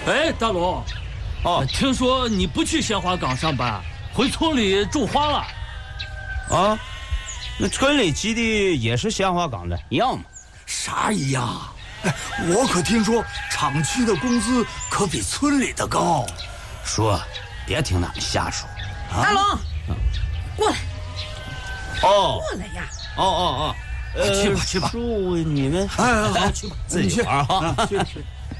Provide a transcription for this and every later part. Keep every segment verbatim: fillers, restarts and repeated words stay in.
哎，大龙， 哦， 听说你不去鲜花岗上班，回村里种花了。 啊，那村里基地也是鲜花岗的，一样嘛。 啥一样？哎，我可听说厂区的工资可比村里的高。 叔，别听他们瞎说。 啊、大龙，过来。 哦， 过来呀！ 哦哦哦， 呃，去吧去吧。 叔，你们哎，好，去吧， 自己玩哈。 去去。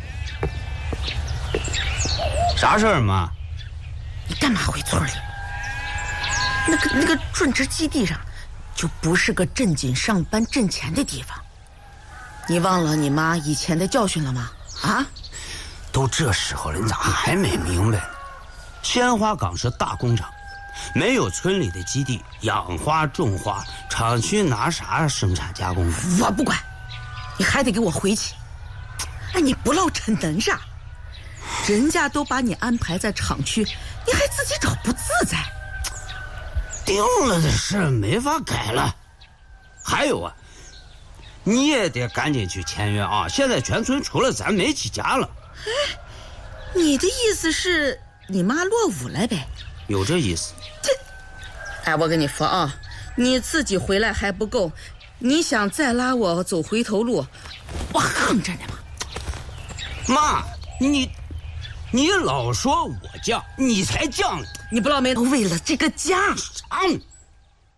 啥事儿，妈？ 你干嘛回村里？那个那个种植基地上，就不是个正经上班挣钱的地方。你忘了你妈以前的教训了吗？啊？ 都这时候了，你咋还没明白呢？鲜花岗是大工厂，没有村里的基地养花种花，厂区拿啥生产加工的？ 我不管，你还得给我回去。哎，你不落逞能啥？人家都把你安排在厂区，你还自己找不自在。 定了的事没法改了。还有啊，你也得赶紧去签约啊！现在全村除了咱没几家了。 哎，你的意思是你妈落伍了呗？ 有这意思。 这，哎，我跟你说啊，你自己回来还不够，你想再拉我走回头路，我横着呢嘛。 妈，你你老说我犟，你才犟呢。 你不老没为了这个家啊